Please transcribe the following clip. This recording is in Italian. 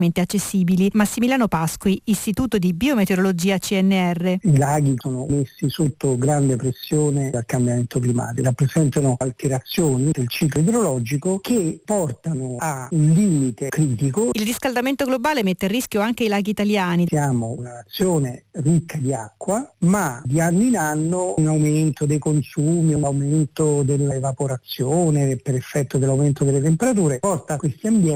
accessibili. Massimiliano Pasqui, Istituto di Biometeorologia CNR. I laghi sono messi sotto grande pressione dal cambiamento climatico, rappresentano alterazioni del ciclo idrologico che portano a un limite critico. Il riscaldamento globale mette a rischio anche i laghi italiani. Siamo una nazione ricca di acqua, ma di anno in anno un aumento dei consumi, un aumento dell'evaporazione per effetto dell'aumento delle temperature porta a questi ambienti